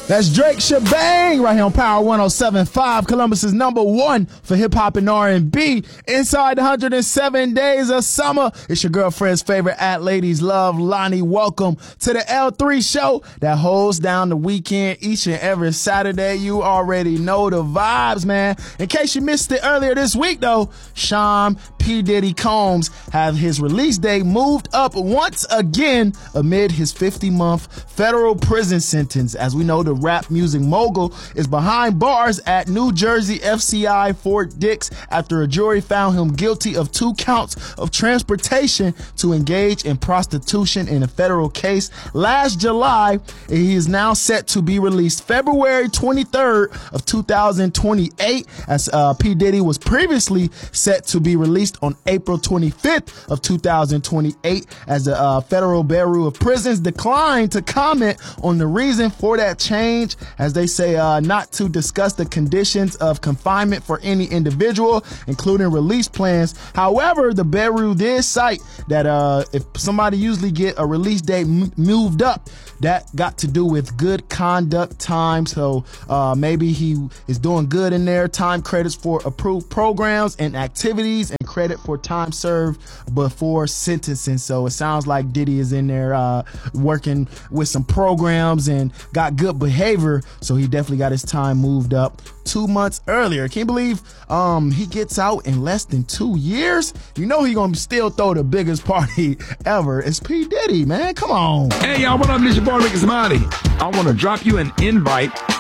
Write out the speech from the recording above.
That's Drake Shebang right here on Power 107.5, Columbus's number one for hip-hop and R&B. Inside the 107 days of summer, it's your girlfriend's favorite Ladies Love, Lonnie. Welcome to the L3 show that holds down the weekend each and every Saturday. You already know the vibes, man. In case you missed it earlier this week, though, Sean P. Diddy Combs have his release date moved up once again amid his 50-month federal prison sentence. As we know, the rap music mogul is behind bars at New Jersey FCI Fort Dix after a jury found him guilty of 2 counts of transportation to engage in prostitution in a federal case last July. He is now set to be released February 23rd of 2028, as P. Diddy was previously set to be released on April 25th of 2028, as the Federal Bureau of Prisons declined to comment on the reason for that change, as they say not to discuss the conditions of confinement for any individual, including release plans. However, the Bureau did cite that if somebody usually get a release date moved up, that got to do with good conduct time. So maybe he is doing good in there. Time credits for approved programs and activities, and credit for time served before sentencing. So it sounds like Diddy is in there working with some programs and got good behavior. So he definitely got his time moved up 2 months earlier. Can't believe he gets out in less than 2 years. You know he gonna still throw the biggest party ever. It's P. Diddy, man. Come on. Hey, y'all, what up? This your boy, Ricky Smiley. I want to drop you an invite